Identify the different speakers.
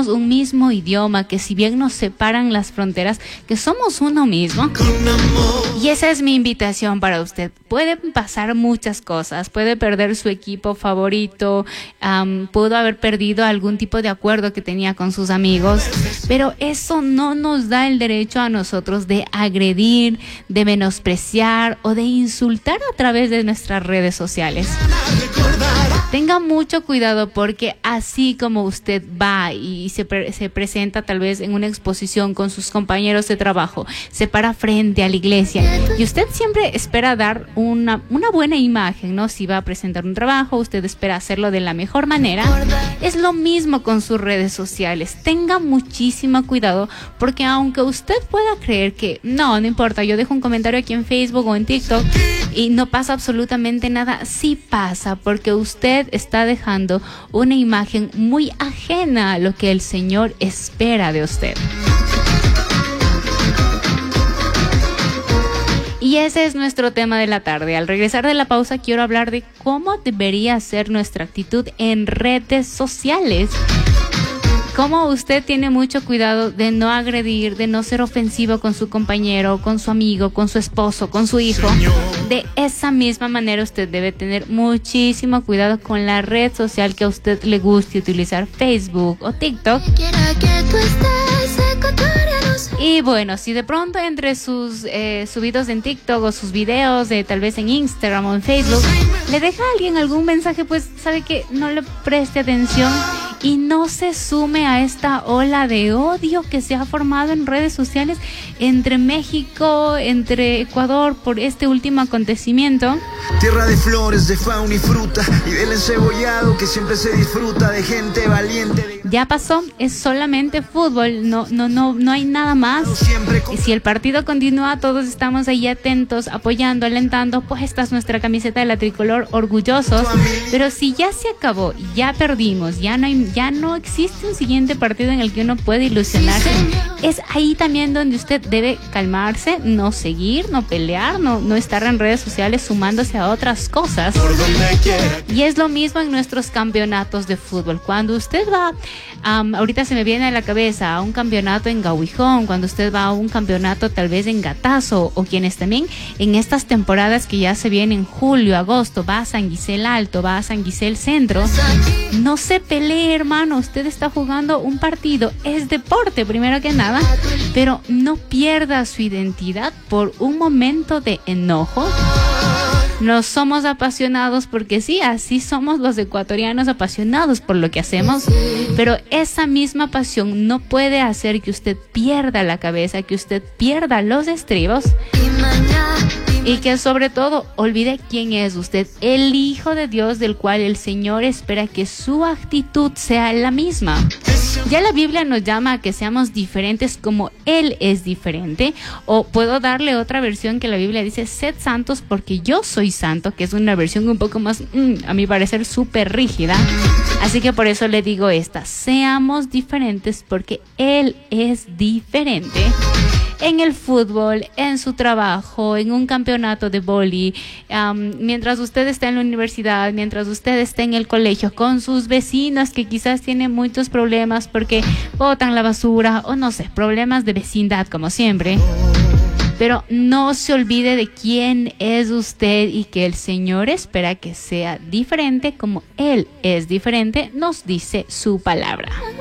Speaker 1: tenemos un mismo idioma, que si bien nos separan las fronteras, que somos uno mismo. Y esa es mi invitación para usted. Pueden pasar muchas cosas, puede perder su equipo favorito, pudo haber perdido algún tipo de acuerdo que tenía con sus amigos, pero eso no nos da el derecho a nosotros de agredir, de menospreciar o de insultar a través de nuestras redes sociales. Tenga mucho cuidado, porque así como usted va y se presenta tal vez en una exposición con sus compañeros de trabajo, se para frente a la iglesia y usted siempre espera dar una buena imagen, ¿no? Si va a presentar un trabajo, usted espera hacerlo de la mejor manera. Es lo mismo con sus redes sociales. Tenga muchísimo cuidado, porque aunque usted pueda creer que no importa, yo dejo un comentario aquí en Facebook o en TikTok y no pasa absolutamente nada, sí pasa, porque usted está dejando una imagen muy ajena a lo que el Señor espera de usted. Y ese es nuestro tema de la tarde. Al regresar de la pausa, quiero hablar de cómo debería ser nuestra actitud en redes sociales. Cómo usted tiene mucho cuidado de no agredir, de no ser ofensivo con su compañero, con su amigo, con su esposo, con su hijo. De esa misma manera usted debe tener muchísimo cuidado con la red social que a usted le guste utilizar, Facebook o TikTok. Y bueno, si de pronto entre sus subidos en TikTok o sus videos tal vez en Instagram o en Facebook le deja a alguien algún mensaje, pues sabe que no le preste atención y no se sume a esta ola de odio que se ha formado en redes sociales entre México, entre Ecuador, por este último acontecimiento.
Speaker 2: Tierra de flores, de fauna y fruta, y del encebollado que siempre se disfruta de gente valiente.
Speaker 1: Ya pasó, es solamente fútbol, no hay nada más. Y si el partido continúa, todos estamos ahí atentos, apoyando, alentando, pues esta es nuestra camiseta de la tricolor, orgullosos. Pero si ya se acabó, ya perdimos, ya no existe un siguiente partido en el que uno puede ilusionarse, es ahí también donde usted debe calmarse, no seguir, no pelear, no estar en redes sociales sumándose a otras cosas. Y es lo mismo en nuestros campeonatos de fútbol. Cuando usted va, ahorita se me viene a la cabeza, a un campeonato en Gauijón, cuando usted va a un campeonato tal vez en Gatazo, o quienes también en estas temporadas que ya se vienen, julio, agosto, va a San Giselle Alto, va a San Giselle Centro, no se pelee, hermano, usted está jugando un partido, es deporte primero que nada, pero no pierda su identidad por un momento de enojo. No somos apasionados porque sí, así somos los ecuatorianos, apasionados por lo que hacemos, pero esa misma pasión no puede hacer que usted pierda la cabeza, que usted pierda los estribos y que sobre todo olvide quién es usted, el Hijo de Dios, del cual el Señor espera que su actitud sea la misma. Ya la Biblia nos llama a que seamos diferentes como Él es diferente, o puedo darle otra versión que la Biblia dice: sed santos porque yo soy santo, que es una versión un poco más, a mi parecer, súper rígida. Así que por eso le digo esta: seamos diferentes porque Él es diferente. En el fútbol, en su trabajo, en un campeonato de vóley, mientras usted está en la universidad, mientras usted está en el colegio, con sus vecinos que quizás tienen muchos problemas porque botan la basura o no sé, problemas de vecindad como siempre. Pero no se olvide de quién es usted y que el Señor espera que sea diferente como Él es diferente, nos dice su palabra.